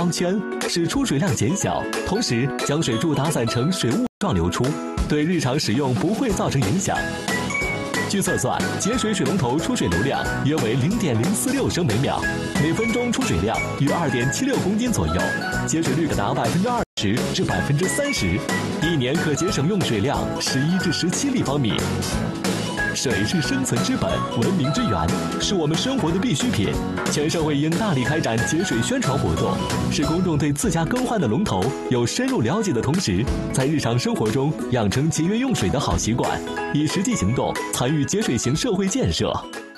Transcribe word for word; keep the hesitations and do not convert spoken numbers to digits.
标圈，使出水量减小，同时将水柱打散成水雾状流出，对日常使用不会造成影响。据测算，节水水龙头出水流量约为零点零四六升每秒，每分钟出水量约二点七六公斤左右，节水率可达百分之二十至百分之三十，一年可节省用水量十一至十七立方米。水是生存之本，文明之源，是我们生活的必需品。全社会应大力开展节水宣传活动，使公众对自家更换的龙头有深入了解的同时，在日常生活中养成节约用水的好习惯，以实际行动参与节水型社会建设。